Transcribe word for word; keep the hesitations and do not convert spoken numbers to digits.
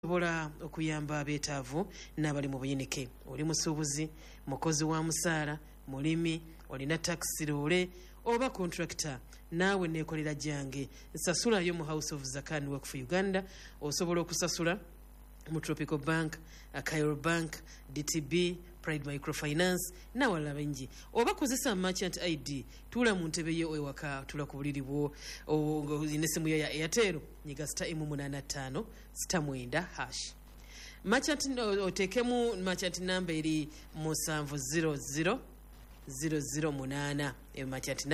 Bola okuyamba abeetaavu n'abali mu buyinike. Oli musuubuzi, mukozi wa musaala, mulimi, olina taxi loole oba contractor, naawe neekolera jange. Nsasulayo mu House of Zakan Work for Uganda. Osobola okusasula mu Tropical Bank, Cairo Bank, D T B, Pride Microfinance n'awalala bengi. Oba kozesa merchant I D, tula mu ntebe yo ewaka, tula ku buliri bwo, inesimu yo ya Airtel, nyiga star emu munana ttaano star mwenda hash. Merchant otekemu merchant number eri musanvu zero zero zero zero munana. E merchant